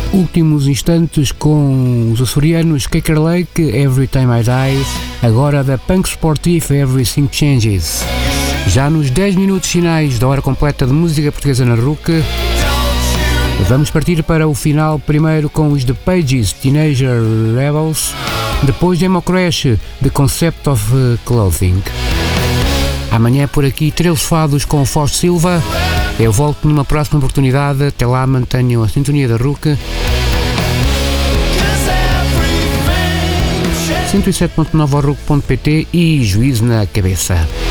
Últimos instantes com os açorianos Kaker Lake, Every Time I Die, agora da Punk Sportif, Everything Changes. Já nos 10 minutos finais da hora completa de música portuguesa na RUC, vamos partir para o final, primeiro com os The Pages, Teenager Rebels, depois Demo Crash, The Concept of Clothing. Amanhã por aqui, 13 fados com o Fausto Silva. Eu volto numa próxima oportunidade. Até lá, mantenham a sintonia da RUC. 107.9 RUC.pt e juízo na cabeça.